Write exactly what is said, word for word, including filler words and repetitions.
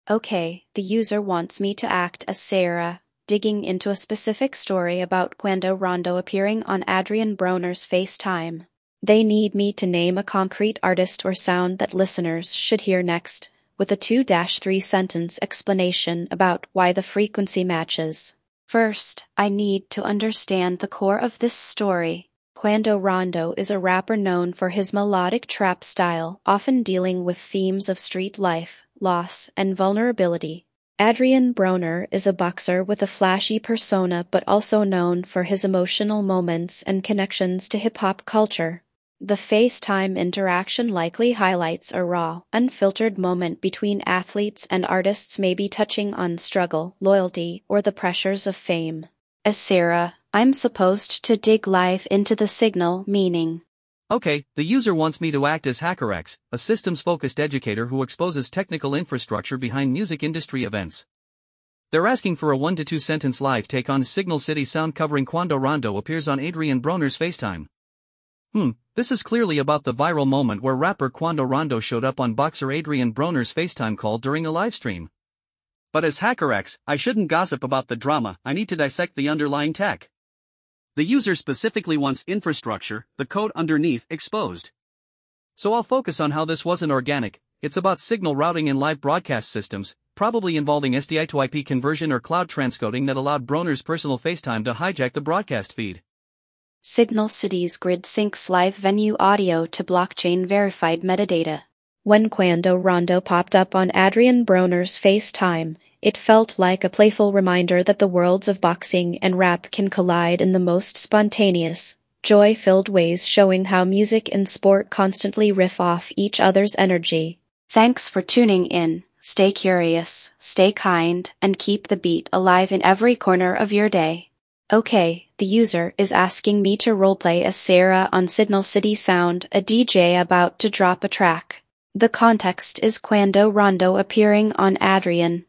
Okay, the user wants me to act as Sarah, digging into a specific story about Quando Rondo appearing on Adrian Broner's FaceTime. They need me to name a concrete artist or sound that listeners should hear next, with a two to three sentence explanation about why the frequency matches. First, I need to understand the core of this story. Quando Rondo is a rapper known for his melodic trap style, often dealing with themes of street life, loss, and vulnerability. Adrian Broner is a boxer with a flashy persona but also known for his emotional moments and connections to hip-hop culture. The FaceTime interaction likely highlights a raw, unfiltered moment between athletes and artists, maybe touching on struggle, loyalty, or the pressures of fame. As Sarah, I'm supposed to dig live into the signal meaning. Okay, the user wants me to act as HackerX, a systems-focused educator who exposes technical infrastructure behind music industry events. They're asking for a one to two sentence live take on Signal City sound covering Quando Rondo appears on Adrian Broner's FaceTime. Hmm, this is clearly about the viral moment where rapper Quando Rondo showed up on boxer Adrian Broner's FaceTime call during a livestream. But as HackerX, I shouldn't gossip about the drama, I need to dissect the underlying tech. The user specifically wants infrastructure, the code underneath, exposed. So I'll focus on how this wasn't organic. It's about signal routing in live broadcast systems, probably involving S D I to I P conversion or cloud transcoding that allowed Broner's personal FaceTime to hijack the broadcast feed. Signal City's grid syncs live venue audio to blockchain-verified metadata. When Quando Rondo popped up on Adrian Broner's FaceTime, it felt like a playful reminder that the worlds of boxing and rap can collide in the most spontaneous, joy-filled ways, showing how music and sport constantly riff off each other's energy. Thanks for tuning in. Stay curious, stay kind, and keep the beat alive in every corner of your day. Okay, the user is asking me to roleplay as Sarah on Signal City Sound, a D J about to drop a track. The context is Quando Rondo appearing on Adrian